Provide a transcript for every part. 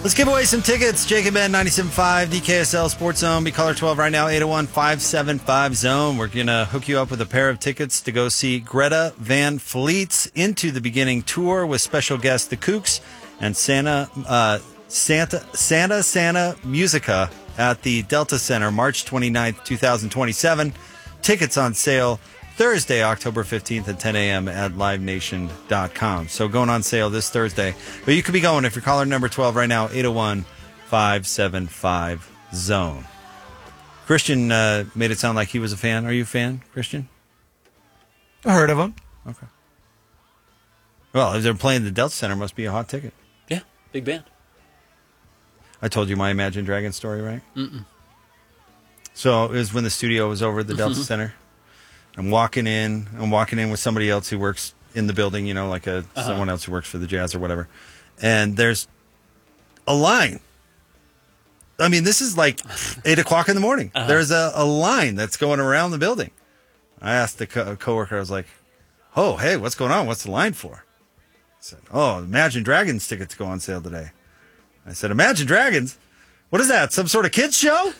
Let's give away some tickets. Jacob Ben, 97.5, DKSL Sports Zone. Be caller 12 right now, 801-575-ZONE. We're going to hook you up with a pair of tickets to go see Greta Van Fleet's Into the Beginning tour with special guests The Kooks and Santa Musica at the Delta Center, March 29th, 2027. Tickets on sale Thursday, October 15th at 10 a.m. at livenation.com. So going on sale this Thursday. But you could be going if you're caller number 12 right now, 801-575-ZONE. Christian made it sound like he was a fan. Are you a fan, Christian? I heard of him. Okay. Well, if they're playing the Delta Center, must be a hot ticket. Yeah, big band. I told you my Imagine Dragons story, right? Mm-mm. So it was when the studio was over at the Delta Center. I'm walking in with somebody else who works in the building, you know, like someone else who works for the Jazz or whatever. And there's a line. I mean, this is like 8 o'clock in the morning. There's a line that's going around the building. I asked the coworker, I was like, oh, hey, what's going on? What's the line for? I said, oh, Imagine Dragons tickets go on sale today. I said, Imagine Dragons? What is that? Some sort of kids show?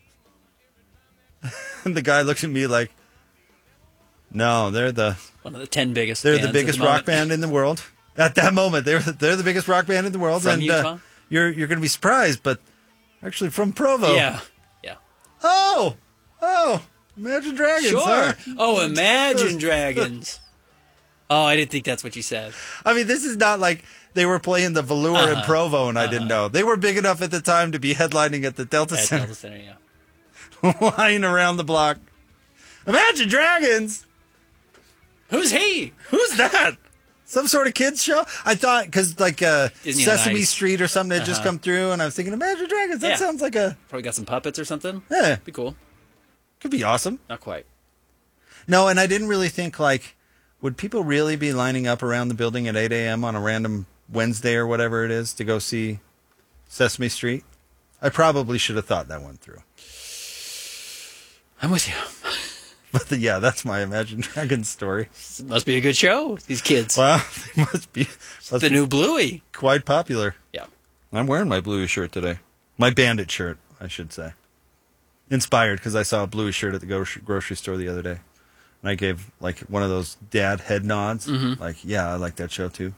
And the guy looks at me like, no, they're one of the 10 biggest. They're the biggest rock band in the world. At that moment, they're the biggest rock band in the world. From Utah? You're going to be surprised, but actually from Provo. Yeah. Oh, Imagine Dragons. Sure. Huh? Oh, Imagine Dragons. Oh, I didn't think that's what you said. I mean, this is not like they were playing the Velour in Provo and I didn't know. They were big enough at the time to be headlining at the Delta Center. Delta Center, yeah. Lying around the block. Imagine Dragons. Who's he? Who's that? Some sort of kids show? I thought, because like Sesame Street or something had just come through, and I was thinking, Imagine Dragons, that sounds like a... Probably got some puppets or something. Yeah. Be cool. Could be awesome. Not quite. No, and I didn't really think, like, would people really be lining up around the building at 8 a.m. on a random Wednesday or whatever it is to go see Sesame Street? I probably should have thought that one through. I'm with you. But yeah, that's my Imagine Dragons story. It must be a good show, these kids. Well, they must be. The new Bluey. Quite popular. Yeah. I'm wearing my Bluey shirt today. My Bandit shirt, I should say. Inspired because I saw a Bluey shirt at the grocery store the other day. And I gave like one of those dad head nods. Mm-hmm. Like, yeah, I like that show too.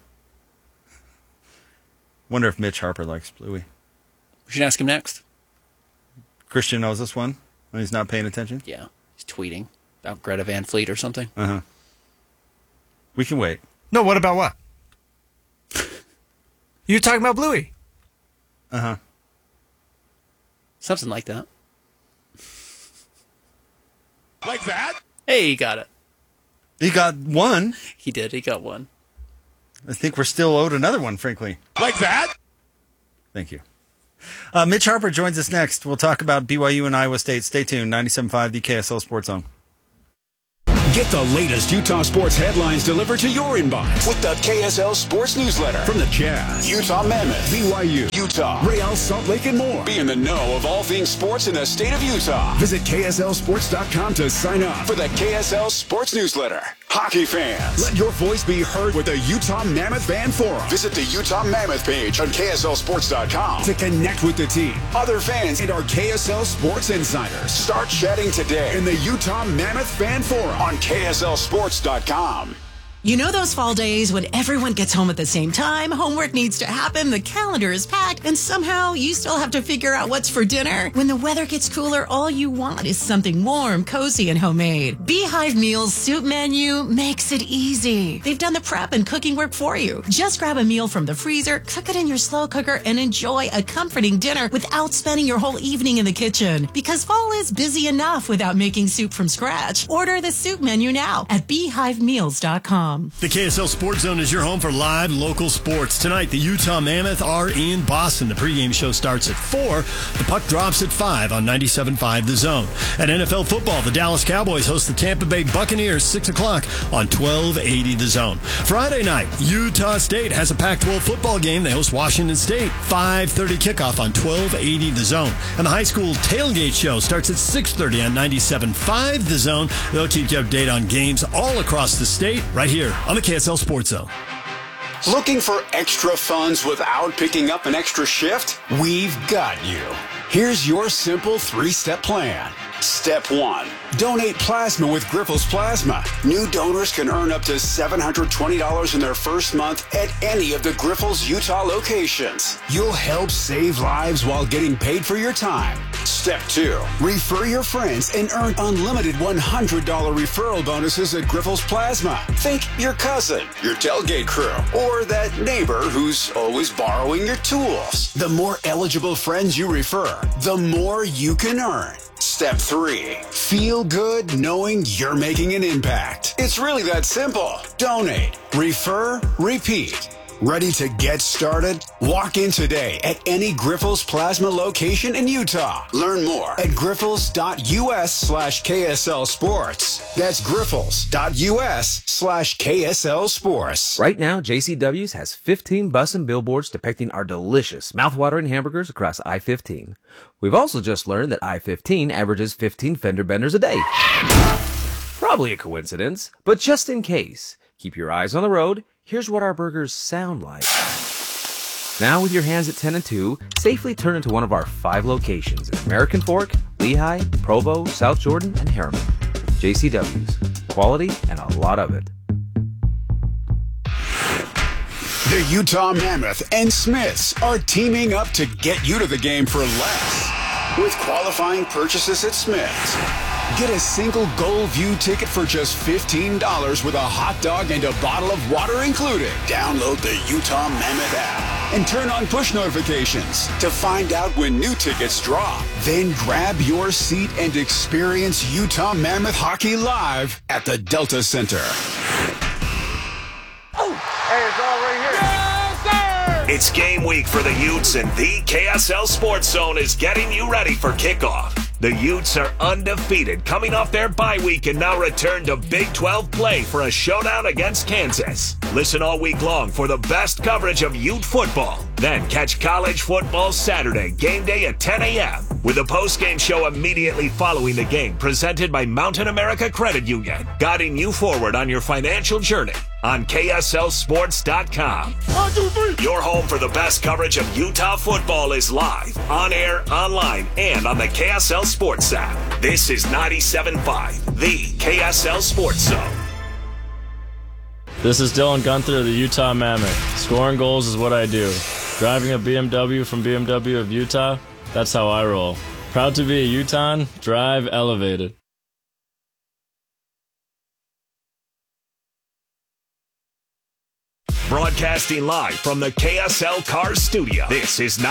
Wonder if Mitch Harper likes Bluey. We should ask him next. Christian knows this one when he's not paying attention? Yeah. He's tweeting about Greta Van Fleet or something. We can wait. No, what about what? You're talking about Bluey. Something like that. Like that? Hey, he got it. He got one. He did. He got one. I think we're still owed another one, frankly. Like that? Thank you. Mitch Harper joins us next. We'll talk about BYU and Iowa State. Stay tuned. 97.5, the KSL Sports Zone. Get the latest Utah sports headlines delivered to your inbox with the KSL Sports Newsletter. From the Jazz, Utah Mammoth, BYU, Utah, Real Salt Lake, and more. Be in the know of all things sports in the state of Utah. Visit KSLSports.com to sign up for the KSL Sports Newsletter. Hockey fans, let your voice be heard with the Utah Mammoth Fan Forum. Visit the Utah Mammoth page on KSLSports.com to connect with the team, other fans, and our KSL Sports insiders. Start chatting today in the Utah Mammoth Fan Forum on KSLSports.com. You know those fall days when everyone gets home at the same time, homework needs to happen, the calendar is packed, and somehow you still have to figure out what's for dinner? When the weather gets cooler, all you want is something warm, cozy, and homemade. Beehive Meals Soup Menu makes it easy. They've done the prep and cooking work for you. Just grab a meal from the freezer, cook it in your slow cooker, and enjoy a comforting dinner without spending your whole evening in the kitchen. Because fall is busy enough without making soup from scratch. Order the soup menu now at beehivemeals.com. The KSL Sports Zone is your home for live local sports. Tonight, the Utah Mammoth are in Boston. The pregame show starts at 4. The puck drops at 5 on 97.5 The Zone. At NFL football, the Dallas Cowboys host the Tampa Bay Buccaneers 6 o'clock on 1280 The Zone. Friday night, Utah State has a Pac-12 football game. They host Washington State. 5:30 kickoff on 1280 The Zone. And the high school tailgate show starts at 6:30 on 97.5 The Zone. They'll keep you updated on games all across the state right here on the KSL Sports Zone. Looking for extra funds without picking up an extra shift? We've got you. Here's your simple 3-step plan. Step 1. Donate plasma with Grifols Plasma. New donors can earn up to $720 in their first month at any of the Grifols Utah locations. You'll help save lives while getting paid for your time. Step 2. Refer your friends and earn unlimited $100 referral bonuses at Grifols Plasma. Think your cousin, your tailgate crew, or that neighbor who's always borrowing your tools. The more eligible friends you refer, the more you can earn. Step 3. Feel good knowing you're making an impact. It's really that simple. Donate, refer, repeat. Ready to get started? Walk in today at any Grifols Plasma location in Utah. Learn more at grifols.us/KSL Sports. That's grifols.us/KSL Sports. Right now, JCW's has 15 bus and billboards depicting our delicious, mouthwatering hamburgers across I-15. We've also just learned that I-15 averages 15 fender benders a day. Probably a coincidence, but just in case, keep your eyes on the road. Here's what our burgers sound like. Now with your hands at 10 and 2, safely turn into one of our 5 locations in American Fork, Lehigh, Provo, South Jordan, and Harriman. JCW's. Quality and a lot of it. The Utah Mammoth and Smiths are teaming up to get you to the game for less. With qualifying purchases at Smiths. Get a single Gold View ticket for just $15 with a hot dog and a bottle of water included. Download the Utah Mammoth app and turn on push notifications to find out when new tickets drop. Then grab your seat and experience Utah Mammoth hockey live at the Delta Center. It's game week for the Utes, and the KSL Sports Zone is getting you ready for kickoff. The Utes are undefeated, coming off their bye week and now return to Big 12 play for a showdown against Kansas. Listen all week long for the best coverage of Ute football. Then catch college football Saturday, game day at 10 a.m. with a post-game show immediately following the game presented by Mountain America Credit Union, guiding you forward on your financial journey on KSLSports.com. 1, 2, 3. Your home for the best coverage of Utah football is live, on air, online, and on the KSL Sports app. This is 97.5, the KSL Sports Zone. This is Dylan Gunther of the Utah Mammoth. Scoring goals is what I do. Driving a BMW from BMW of Utah, that's how I roll. Proud to be a Utahn, drive elevated. Broadcasting live from the KSL Cars Studio. This is